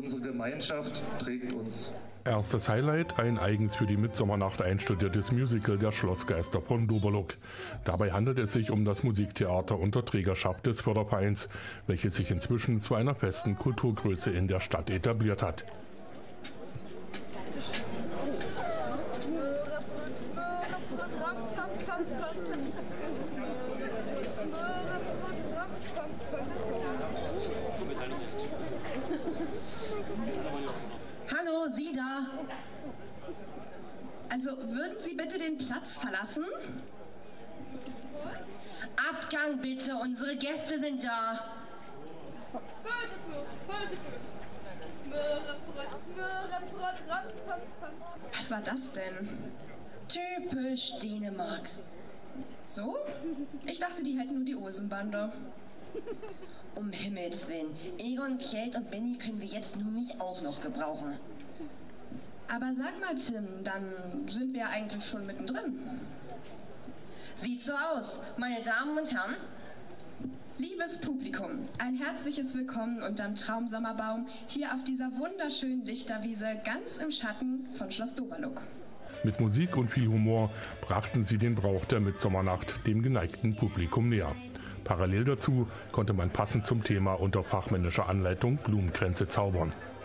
Unsere Gemeinschaft trägt uns. Erstes Highlight, ein eigens für die Mitsommernacht einstudiertes Musical der Schlossgeister von Doberlug. Dabei handelt es sich um das Musiktheater unter Trägerschaft des Fördervereins, welches sich inzwischen zu einer festen Kulturgröße in der Stadt etabliert hat. Hallo, Sie da. Also, würden Sie bitte den Platz verlassen? Abgang bitte, unsere Gäste sind da. Was war das denn? Typisch Dänemark. So? Ich dachte, die hätten nur die Hosenbande. Um Himmels Willen. Egon, Kjeld und Benny können wir jetzt nun nicht auch noch gebrauchen. Aber sag mal, Tim, dann sind wir eigentlich schon mittendrin. Sieht so aus, meine Damen und Herren. Liebes Publikum, ein herzliches Willkommen unterm Traumsommerbaum hier auf dieser wunderschönen Lichterwiese ganz im Schatten von Schloss Doberlug. Mit Musik und viel Humor brachten sie den Brauch der Mitsommernacht dem geneigten Publikum näher. Parallel dazu konnte man passend zum Thema unter fachmännischer Anleitung Blumenkränze zaubern.